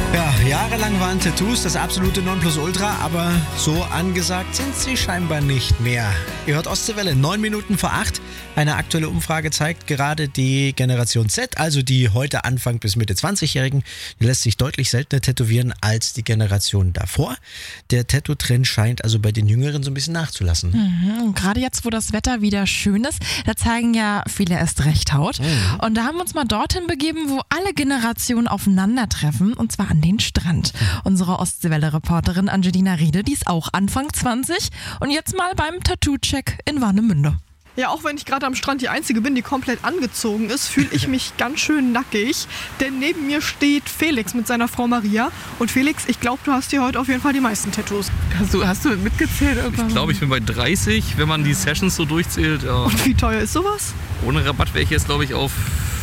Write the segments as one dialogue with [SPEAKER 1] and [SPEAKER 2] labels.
[SPEAKER 1] Ja, jahrelang waren Tattoos das absolute Nonplusultra, aber so angesagt sind sie scheinbar nicht mehr. Ihr hört Ostseewelle, 9 Minuten vor 8. Eine aktuelle Umfrage zeigt gerade die Generation Z, also die heute Anfang bis Mitte 20-Jährigen, die lässt sich deutlich seltener tätowieren als die Generation davor. Der Tattoo-Trend scheint also bei den Jüngeren so ein bisschen nachzulassen.
[SPEAKER 2] Und gerade jetzt, wo das Wetter wieder schön ist, da zeigen ja viele erst recht Haut. Und da haben wir uns mal dorthin begeben, wo alle Generationen aufeinandertreffen, und zwar an den Strand. Unsere Ostseewelle-Reporterin Angelina Riede, die ist auch Anfang 20 und jetzt mal beim Tattoo-Check in Warnemünde.
[SPEAKER 3] Ja, auch wenn ich gerade am Strand die Einzige bin, die komplett angezogen ist, fühle ich mich ganz schön nackig. Denn neben mir steht Felix mit seiner Frau Maria. Und Felix, ich glaube, du hast hier heute auf jeden Fall die meisten Tattoos.
[SPEAKER 4] Hast du mitgezählt irgendwann? Ich glaube, ich bin bei 30, wenn man die Sessions so durchzählt. Ja.
[SPEAKER 3] Und wie teuer ist sowas?
[SPEAKER 4] Ohne Rabatt wäre ich jetzt, glaube ich, auf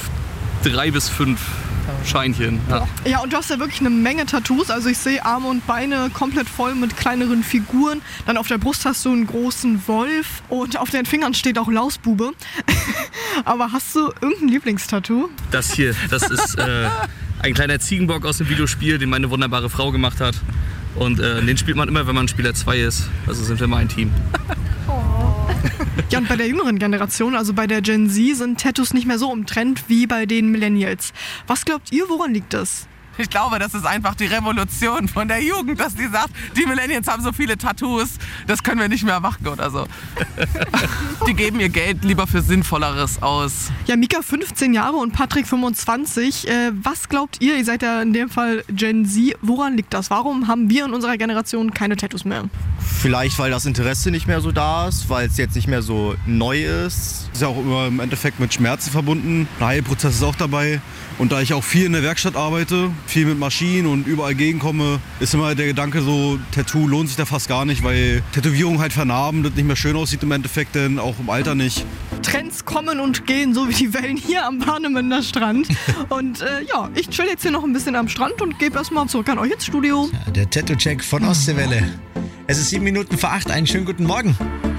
[SPEAKER 4] 3 bis 5 Scheinchen.
[SPEAKER 3] Ja, und du hast ja wirklich eine Menge Tattoos. Also ich sehe Arme und Beine komplett voll mit kleineren Figuren. Dann auf der Brust hast du einen großen Wolf und auf den Fingern steht auch Lausbube. Aber hast du irgendein Lieblingstattoo?
[SPEAKER 4] Das hier, das ist ein kleiner Ziegenbock aus dem Videospiel, den meine wunderbare Frau gemacht hat. Und den spielt man immer, wenn man Spieler 2 ist. Also sind wir mal ein Team.
[SPEAKER 3] Ja, und bei der jüngeren Generation, also bei der Gen Z, sind Tattoos nicht mehr so im Trend wie bei den Millennials. Was glaubt ihr, woran liegt das?
[SPEAKER 5] Ich glaube, das ist einfach die Revolution von der Jugend, dass die sagt, die Millennials haben so viele Tattoos, das können wir nicht mehr machen oder so. Die geben ihr Geld lieber für Sinnvolleres aus.
[SPEAKER 3] Ja, Mika 15 Jahre und Patrick 25. Was glaubt ihr seid ja in dem Fall Gen Z, woran liegt das? Warum haben wir in unserer Generation keine Tattoos mehr?
[SPEAKER 6] Vielleicht, weil das Interesse nicht mehr so da ist, weil es jetzt nicht mehr so neu ist. Ist ja auch immer im Endeffekt mit Schmerzen verbunden. Der Heilprozess ist auch dabei. Und da ich auch viel in der Werkstatt arbeite, viel mit Maschinen und überall gegenkomme, ist immer der Gedanke so, Tattoo lohnt sich da fast gar nicht, weil Tätowierung halt vernarben, das nicht mehr schön aussieht im Endeffekt, denn auch im Alter nicht.
[SPEAKER 3] Trends kommen und gehen, so wie die Wellen hier am Warnemünder Strand. Und ja, ich chill jetzt hier noch ein bisschen am Strand und gebe erstmal zurück an euch ins Studio.
[SPEAKER 1] Ja, der Tattoo-Check von Ostseewelle. Es ist 7 Minuten vor 8, einen schönen guten Morgen.